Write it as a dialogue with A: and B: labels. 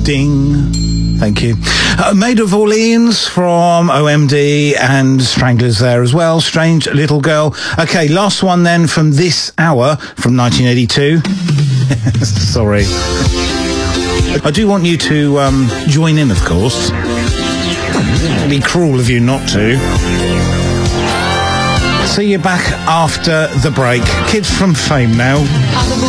A: Ding. Thank you. Maid of Orleans from OMD and Stranglers there as well. Strange Little Girl. Okay, last one then from this hour from 1982. Sorry. I do want you to join in, of course. It'd be cruel of you not to. See you back after the break. Kids from Fame now.